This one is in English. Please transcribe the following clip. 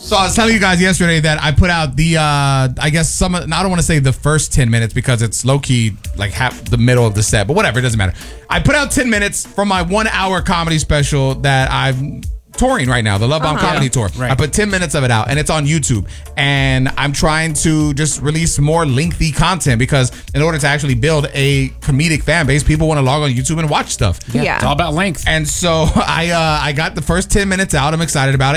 So I was telling you guys yesterday that I put out the, I guess I don't want to say the first 10 minutes because it's low key like half the middle of the set, but whatever, it doesn't matter. I put out 10 minutes from my 1 hour comedy special that I'm touring right now, the Love Bomb Comedy Tour. Right. I put 10 minutes of it out and it's on YouTube. And I'm trying to just release more lengthy content because in order to actually build a comedic fan base, people want to log on YouTube and watch stuff. Yeah. It's all about length. And so I got the first 10 minutes out. I'm excited about it.